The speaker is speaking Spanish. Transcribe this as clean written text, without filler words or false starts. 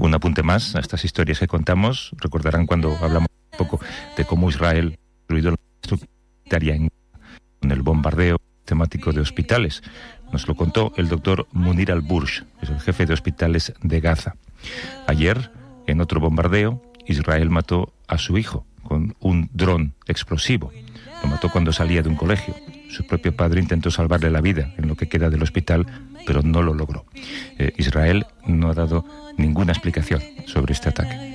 Un apunte más a estas historias que contamos. Recordarán cuando hablamos un poco de cómo Israel ha destruido la estructura con el bombardeo temático de hospitales. Nos lo contó el doctor Munir al-Bursh, que es el jefe de hospitales de Gaza. Ayer, en otro bombardeo, Israel mató a su hijo con un dron explosivo. Lo mató cuando salía de un colegio. Su propio padre intentó salvarle la vida en lo que queda del hospital, pero no lo logró. Israel no ha dado ninguna explicación sobre este ataque.